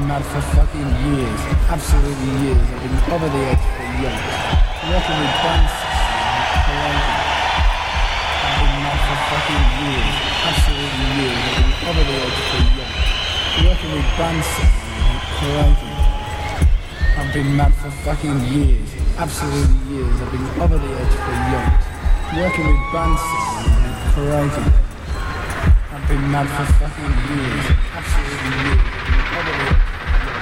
been mad for fucking years, absolutely years. I've been over the edge for years. Working with bands, crazy. I've been mad for fucking years, absolutely years. I've been over the edge for years. Working with bands, crazy. I've been mad for fucking years, absolutely years. I've been over the edge for years. Working with bands, crazy. I've been mad for fucking years, absolutely years. I've been over the edge.